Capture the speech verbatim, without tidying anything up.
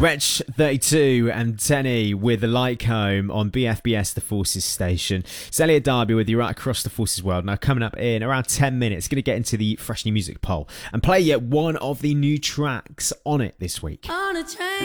Wretch thirty-two and Tenny with the Like Home on B F B S, the Forces station. It's Elliot Darby with you right across the Forces world. Now, coming up in around ten minutes, going to get into the Fresh New Music poll and play yet one of the new tracks on it this week. On a train.